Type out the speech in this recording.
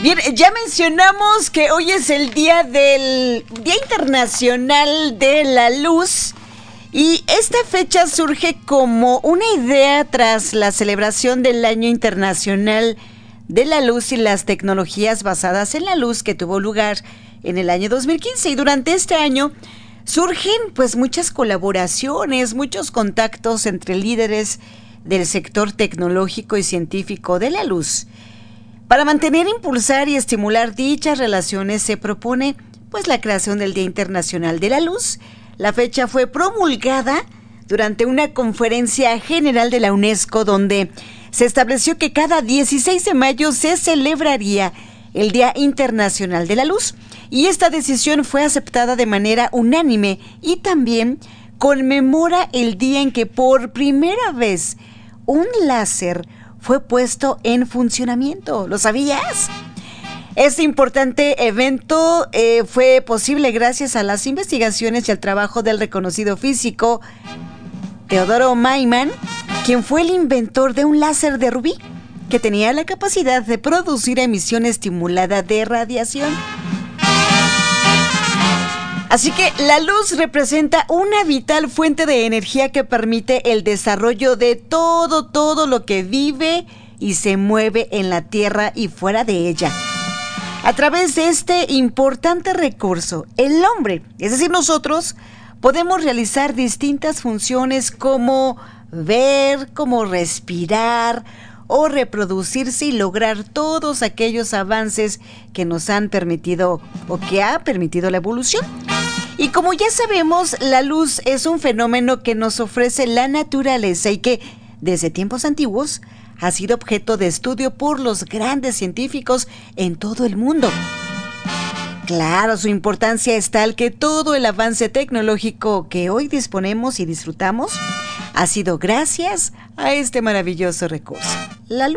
Bien, ya mencionamos que hoy es el Día Internacional de la Luz. Y esta fecha surge como una idea tras la celebración del Año Internacional de la Luz y las tecnologías basadas en la luz que tuvo lugar en el año 2015. Y durante este año surgen pues muchas colaboraciones, muchos contactos entre líderes del sector tecnológico y científico de la luz. Para mantener, impulsar y estimular dichas relaciones se propone pues la creación del Día Internacional de la Luz. La fecha fue promulgada durante una conferencia general de la UNESCO donde se estableció que cada 16 de mayo se celebraría el Día Internacional de la Luz y esta decisión fue aceptada de manera unánime y también conmemora el día en que por primera vez un láser fue puesto en funcionamiento. ¿Lo sabías? Este importante evento fue posible gracias a las investigaciones y al trabajo del reconocido físico Teodoro Maiman, quien fue el inventor de un láser de rubí que tenía la capacidad de producir emisión estimulada de radiación. Así que la luz representa una vital fuente de energía que permite el desarrollo de todo lo que vive y se mueve en la Tierra y fuera de ella. A través de este importante recurso, el hombre, es decir, nosotros, podemos realizar distintas funciones como ver, como respirar o reproducirse y lograr todos aquellos avances que nos han permitido o que ha permitido la evolución. Y como ya sabemos, la luz es un fenómeno que nos ofrece la naturaleza y que desde tiempos antiguos ha sido objeto de estudio por los grandes científicos en todo el mundo. Claro, su importancia es tal que todo el avance tecnológico que hoy disponemos y disfrutamos ha sido gracias a este maravilloso recurso, la luz.